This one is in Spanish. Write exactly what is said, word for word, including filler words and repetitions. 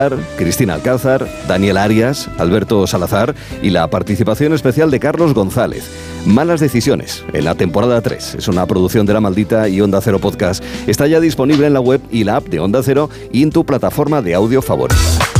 Cristina Alcázar, Daniel Arias, Alberto Salazar y la participación especial de Carlos González. Malas decisiones, en la temporada tres. Es una producción de La Maldita y Onda Cero Podcast. Está ya disponible en la web y la app de Onda Cero y en tu plataforma de audio favorita.